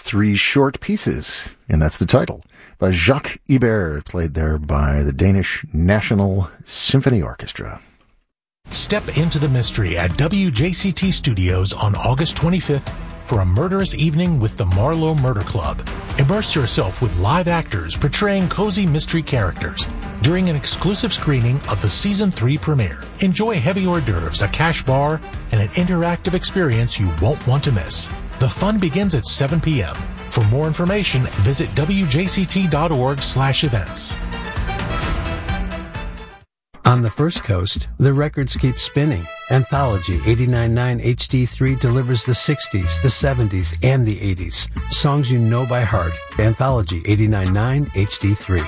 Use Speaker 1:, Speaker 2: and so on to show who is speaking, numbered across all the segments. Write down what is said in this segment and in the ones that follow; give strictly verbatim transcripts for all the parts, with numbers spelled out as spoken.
Speaker 1: Three Short Pieces, and that's the title, by Jacques Ibert, played there by the Danish National Symphony Orchestra.
Speaker 2: Step into the mystery at W J C T Studios on August twenty-fifth for a murderous evening with the Marlowe Murder Club. Immerse yourself with live actors portraying cozy mystery characters during an exclusive screening of the Season three premiere. Enjoy heavy hors d'oeuvres, a cash bar, and an interactive experience you won't want to miss. The fun begins at seven p.m. For more information, visit W J C T dot org slash events.
Speaker 3: On the First Coast, the records keep spinning. Anthology eighty-nine point nine H D three delivers the sixties, the seventies, and the eighties. Songs you know by heart. Anthology eighty-nine point nine H D three.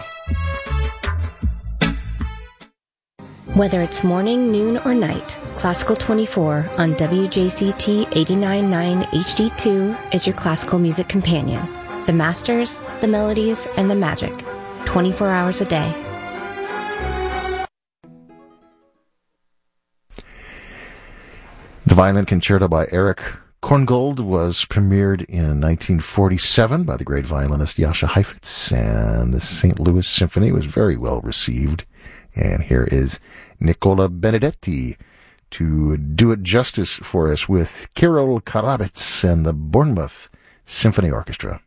Speaker 4: Whether it's morning, noon, or night, Classical twenty-four on W J C T eighty-nine point nine H D two is your classical music companion. The masters, the melodies, and the magic. twenty-four hours a day.
Speaker 1: The Violin Concerto by Erich Korngold was premiered in nineteen forty-seven by the great violinist Jascha Heifetz, and the Saint Louis Symphony was very well received. And here is Nicola Benedetti to do it justice for us with Kirill Karabets and the Bournemouth Symphony Orchestra.